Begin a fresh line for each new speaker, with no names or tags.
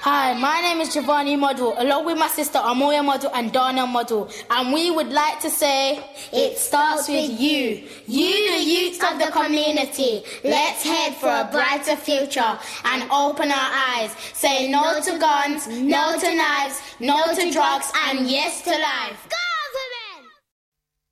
Hi, my name is Giovanni Model, along with my sister Amoya Model and Dana Model, and we would like to say,
it starts with you. You, the youth of the community. Let's head for a brighter future and open our eyes. Say no to guns, no to knives, no to drugs, and yes to life.